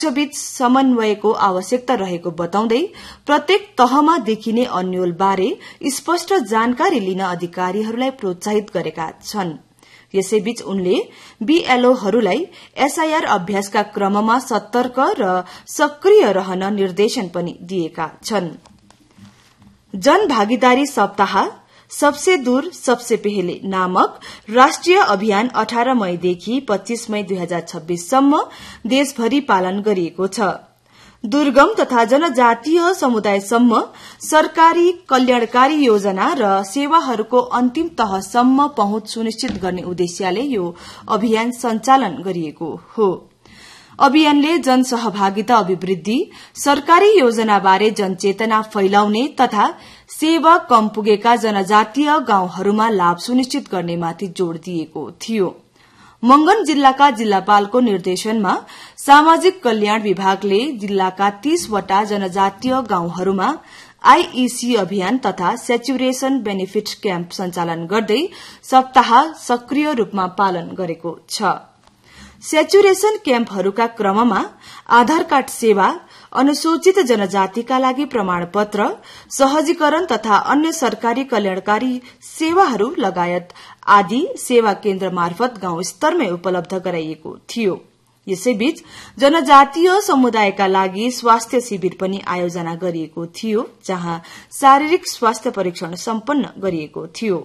बीच समन्वयको आवश्यकता रहेको बताउँदै प्रत्येक तहमा देखिने अन्यल बारे स्पष्ट जानकारी लिन अधिकारीहरूलाई प्रोत्साहित गरेका छन्। यसैबीच उनले बीएलओहरूलाई एसआईआर अभ्यासका क्रममा सतर्क र सक्रिय रहन निर्देशन पनि दिएका छन्। जनभागीदारी सप्ताह सबसे दूर सबसे पहले नामक राष्ट्रिय अभियान 18 मईदेखि 25 मई 2026 सम्म देशभरि पालन गरिएको छ। दुर्गम तथा जनजातीय समुदायसम्म सरकारी कल्याणकारी योजना र सेवाहरूको अन्तिम तहसम्म पहुँच सुनिश्चित गर्ने उद्देश्यले यो अभियान सञ्चालन गरिएको हो। अभियानले जनसहभागिता अभिवृद्धि, सरकारी योजनाबारे जनचेतना फैलाउने तथा सेवा कम पुगेका जनजातीय गाउँहरूमा लाभ सुनिश्चित गर्नेमाथि जोड़ दिएको थियो। मंगन जिल्लाका जिल्लापालको निर्देशनमा सामाजिक कल्याण विभागले जिल्लाका 30 वटा जनजातीय गाउँहरूमा आईईसी अभियान तथा सेचुरेशन बेनिफिट क्याम्प सञ्चालन गर्दै सप्ताह सक्रिय रूपमा पालन गरेको छ। सेचुरेशन क्याम्पहरूका क्रममा आधार कार्ड सेवा, अनुसूचित जनजातिका लागि प्रमाणपत्र, सहजीकरण तथा अन्य सरकारी कल्याणकारी सेवाहरू लगायत आदि सेवा केन्द्र मार्फत गाउँ स्तरमै उपलब्ध गराइएको थियो। यसैबीच जनजातीय समुदायका लागि स्वास्थ्य शिविर पनि आयोजना गरिएको थियो, जहाँ शारीरिक स्वास्थ्य परीक्षण सम्पन्न गरिएको थियो।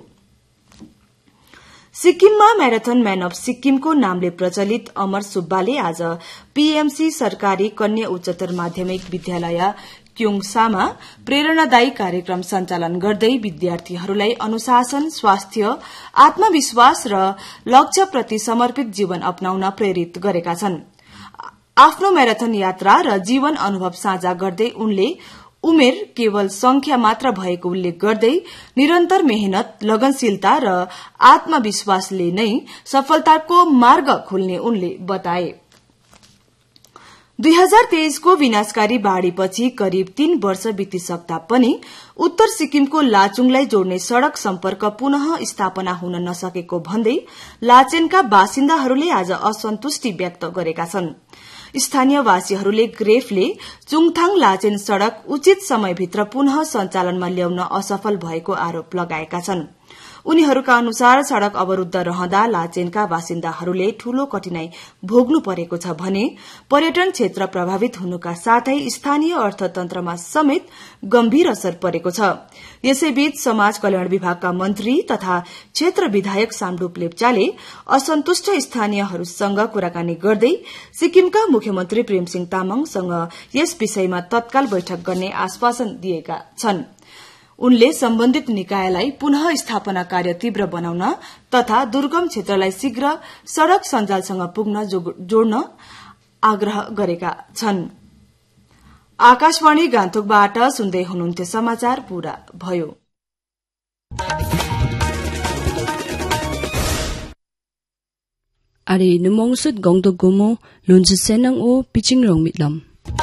सिक्किममा म्याराथन म्यान अफ सिक्किमको नामले प्रचलित अमर सुब्बाले आज पीएमसी सरकारी कन्या उच्चतर माध्यमिक विद्यालय क्योङसामा प्रेरणादायी कार्यक्रम सञ्चालन गर्दै विद्यार्थीहरूलाई अनुशासन, स्वास्थ्य, आत्मविश्वास र लक्ष्यप्रति समर्पित जीवन अपनाउन प्रेरित गरेका छन्। आफ्नो म्याराथन यात्रा र जीवन अनुभव साझा गर्दै उनले उमेर केवल संख्या मात्र भएको उल्लेख गर्दै निरन्तर मेहनत, लगनशीलता र आत्मविश्वासले नै सफलताको मार्ग खोल्ने उनले बताए। 2023 को विनाशकारी बाढ़ीपछि करिब 3 वर्ष बितिसक्दा पनि उत्तर सिक्किमको लाचुङलाई जोड्ने सड़क सम्पर्क पुनः स्थापना हुन नसकेको भन्दै लाचेनका बासिन्दाहरूले आज असन्तुष्टि व्यक्त गरेका छन्। स्थानीयवासीहरूले ग्रेफले चुङथाङ लाचेन सड़क उचित समयभित्र पुनः सञ्चालनमा ल्याउन असफल भएको आरोप लगाएका छन्। उनीहरूका अनुसार सड़क अवरूद्ध रहँदा लाचेनका बासिन्दाहरूले ठूलो कठिनाई भोग्नु परेको छ भने पर्यटन क्षेत्र प्रभावित हुनुका साथै स्थानीय अर्थतन्त्रमा समेत गम्भीर असर परेको छ। यसैबीच समाज कल्याण विभागका मन्त्री तथा क्षेत्र विधायक सामडुप लेप्चाले असन्तुष्ट स्थानीयहरूसँग कुराकानी गर्दै सिक्किमका मुख्यमन्त्री प्रेमसिंह तामाङसँग यस विषयमा तत्काल बैठक गर्ने आश्वासन दिएका छन्। उनले सम्बन्धित निकायलाई पुनः स्थापना कार्य तीव्र बनाउन तथा दुर्गम क्षेत्रलाई शीघ्र सड़क सञ्जालसँग पुग्न जोड्न आग्रह गरेका छन्। आकाशवाणी गान्तोकबाट सुन्दै हुनुहुन्थ्यो समाचार पूरा भयो। Ari numongsut gongdo gomo lunju senang o pitching rong mitlam.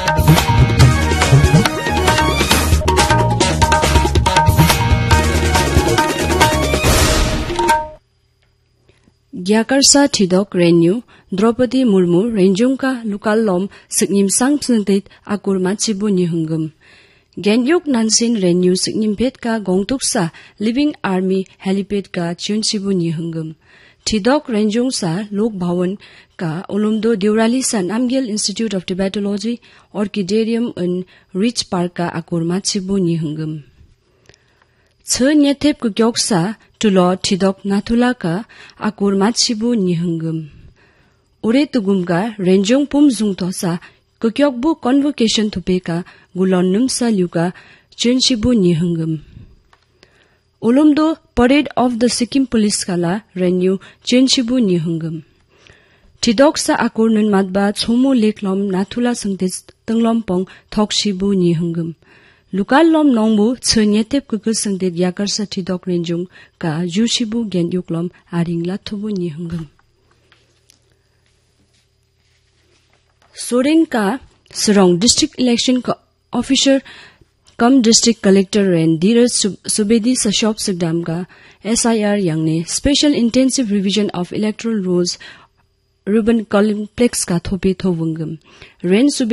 Gyakarsa Thidok Renyu Draupadi Murmu Renjungka Lukalom Siknim Sangpsntit Akur Machibu Nihungum Genyok Nansin Renyu Siknim Petka Gongtuksa Living Army Helipad Ka Chunchibu Nihungum Thidok Renjungsa Lok Bhawan Ka Olumdo Deuralisan Amgil Institute of Tibettology Orchidarium in Rich Park Ka Akur Machibu Nihungum Nyetep Kugyoksa Tulo Thidok Nathulaka Akur Machibu Nihungum Ure Tugumga Renjung Pumzung Tosa Kukyokbu Convocation Tupeka Gulonnum Saluka Chunchibu Nihungum Ulumdo Parade of the Sikkim Police Kala Renyu Chunchibu Nihungum Thidok Sa Akur Nun Madba Chomo Leklom Nathula Sangtis Tenglompong Thokshibu Nihungum Lukal lom nongbu chnyetep kukus sangdet Gyakarsa Thidok Renjung ka Jushibu Genyuklom aring lathubu nihungum. Soreng ka Sorong District Election Officer cum District Collector and Dheeraj Subedi Sashop Sugdam ka SIR yangne Special Intensive Revision of Electoral Rules Ruben Complex ka thope thowungum. Ren